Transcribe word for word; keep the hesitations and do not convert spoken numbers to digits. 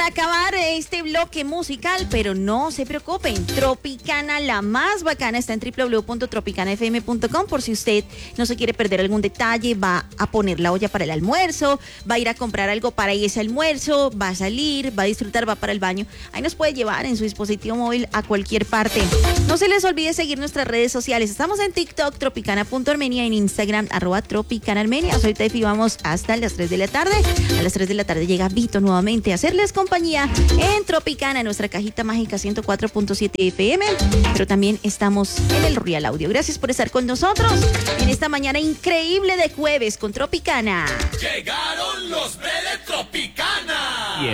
para acabar este bloque musical, pero no se preocupen, Tropicana, la más bacana, está en w w w punto tropicana f m punto com por si usted no se quiere perder algún detalle, va a poner la olla para el almuerzo, va a ir a comprar algo para ese almuerzo, va a salir, va a disfrutar, va para el baño. Ahí nos puede llevar en su dispositivo móvil a cualquier parte. No se les olvide seguir nuestras redes sociales. Estamos en TikTok, tropicana punto armenia, en Instagram, arroba tropicana armenia. Soy Tefi, vamos hasta las tres de la tarde. A las tres de la tarde llega Vito nuevamente a hacerles compañía en Tropicana, nuestra cajita mágica ciento cuatro punto siete F M, pero también estamos en el Real Audio. Gracias por estar con nosotros en esta mañana increíble de jueves con Tropicana. Llegaron los Bredes